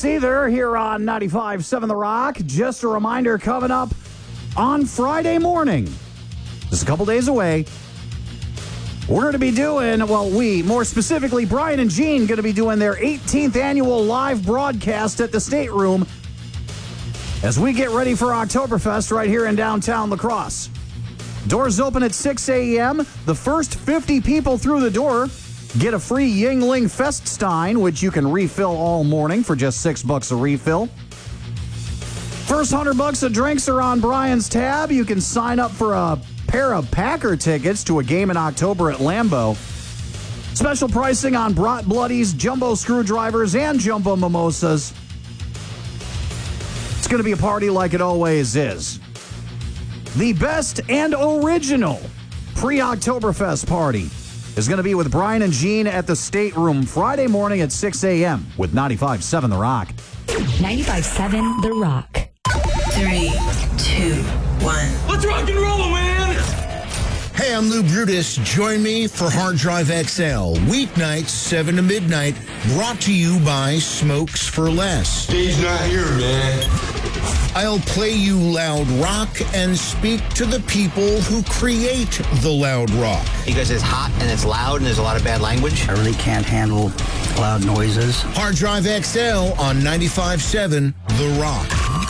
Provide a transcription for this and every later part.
Seether here on 95.7 The Rock. Just a reminder, coming up on Friday morning, just a couple days away, we're going to be doing, more specifically, Brian and Gene, going to be doing their 18th annual live broadcast at the Stateroom as we get ready for Oktoberfest right here in downtown La Crosse. Doors open at 6 a.m. The first 50 people through the door get a free Yingling Feststein, which you can refill all morning for just $6 a refill. First $100 of drinks are on Brian's tab. You can sign up for a pair of Packer tickets to a game in October at Lambeau. Special pricing on Brat Bloodies, jumbo screwdrivers, and jumbo mimosas. It's going to be a party like it always is. The best and original pre-Oktoberfest party is going to be with Brian and Gene at the Stateroom Friday morning at 6 a.m. with 95.7 The Rock. 95.7 The Rock. 3, 2, 1. Let's rock and roll, man! Hey, I'm Lou Brutus. Join me for Hard Drive XL. Weeknights, 7 to midnight. Brought to you by Smokes for Less. He's not here, man. I'll play you loud rock and speak to the people who create the loud rock. Because it's hot and it's loud and there's a lot of bad language. I really can't handle loud noises. Hard Drive XL on 95.7 The Rock.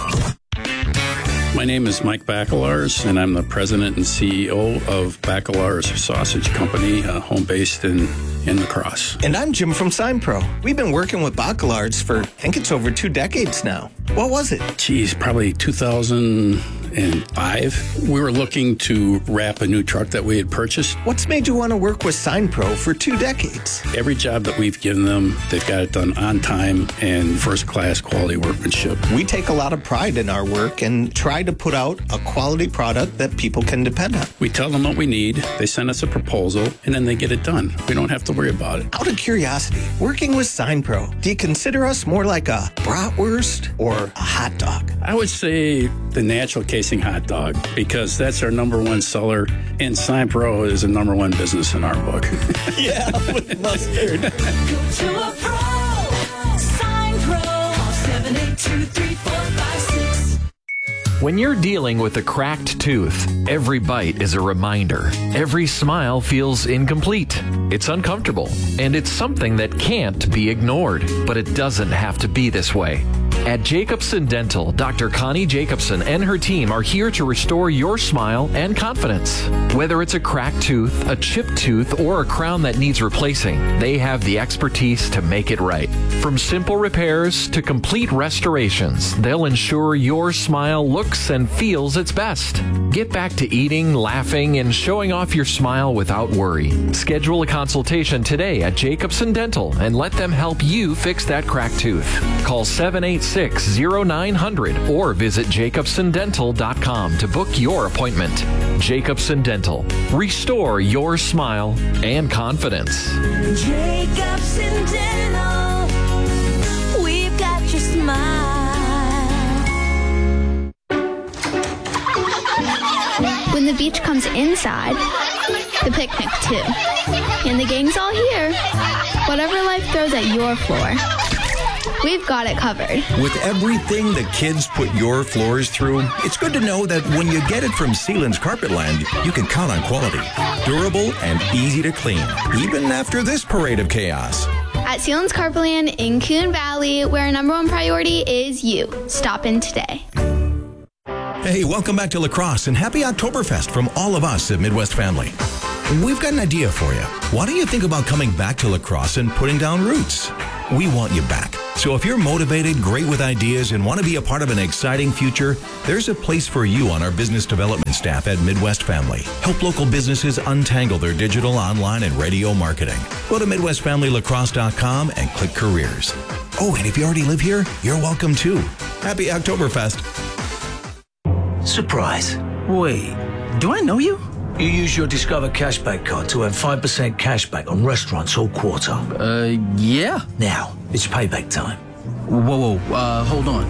My name is Mike Bacelars, and I'm the president and CEO of Bacelars Sausage Company, home-based in La Crosse. And I'm Jim from SignPro. We've been working with Bacelars for, I think it's over 2 decades now. What was it? Geez, probably 2005. We were looking to wrap a new truck that we had purchased. What's made you want to work with SignPro for 2 decades? Every job that we've given them, they've got it done on time and first-class quality workmanship. We take a lot of pride in our work and try to put out a quality product that people can depend on. We tell them what we need, they send us a proposal, and then they get it done. We don't have to worry about it. Out of curiosity, working with SignPro, do you consider us more like a bratwurst or a hot dog? I would say the natural casing hot dog, because that's our #1 seller, and SignPro is a #1 business in our book. Yeah, with mustard. Go to a pro. SignPro. Call 782-3456. When you're dealing with a cracked tooth, every bite is a reminder. Every smile feels incomplete. It's uncomfortable, and it's something that can't be ignored. But it doesn't have to be this way. At Jacobson Dental, Dr. Connie Jacobson and her team are here to restore your smile and confidence. Whether it's a cracked tooth, a chipped tooth, or a crown that needs replacing, they have the expertise to make it right. From simple repairs to complete restorations, they'll ensure your smile looks and feels its best. Get back to eating, laughing, and showing off your smile without worry. Schedule a consultation today at Jacobson Dental and let them help you fix that cracked tooth. Call 786-0900 or visit jacobsondental.com to book your appointment. Jacobson Dental. Restore your smile and confidence. Jacobson Dental. We've got your smile. When the beach comes inside, the picnic too. And the gang's all here. Whatever life throws at your floor, we've got it covered. With everything the kids put your floors through, it's good to know that when you get it from Sealand's Carpetland, you can count on quality, durable, and easy to clean, even after this parade of chaos. At Sealand's Carpetland in Coon Valley, where our #1 priority is you. Stop in today. Hey, welcome back to La Crosse and happy Oktoberfest from all of us at Midwest Family. We've got an idea for you. Why don't you think about coming back to La Crosse and putting down roots? We want you back. So if you're motivated, great with ideas, and want to be a part of an exciting future, there's a place for you on our business development staff at Midwest Family. Help local businesses untangle their digital, online, and radio marketing. Go to MidwestFamilyLaCrosse.com and click Careers. Oh, and if you already live here, you're welcome too. Happy Oktoberfest. Surprise. Wait, do I know you? You use your Discover Cashback card to earn 5% cashback on restaurants all quarter. Yeah. Now, it's payback time. Whoa, hold on.